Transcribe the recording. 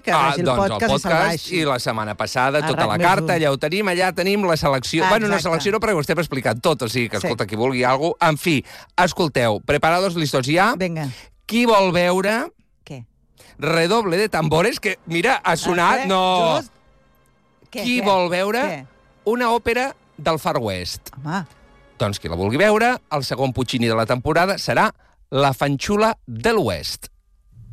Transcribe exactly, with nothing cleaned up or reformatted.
que ah, vegi el doncs podcast, el podcast i se'l i la setmana passada, A tota la RAC més carta, un. allà ho tenim, allà tenim la selecció. Ah, bueno, una exacte. selecció no, perquè ho estem explicant tot, o sigui que, Sí. escolta, qui vulgui alguna cosa... En fi, escolteu, preparados, listos ja. Vinga. Qui vol veure Què? redoble de tambores, que, mira, ha sonat, Ah, què? no... Just... Què, Qui què? vol veure Què? una òpera del Far West? Home, Doncs qui la vulgui veure, el segon Puccini de la temporada serà La Fanxula de l'Oest.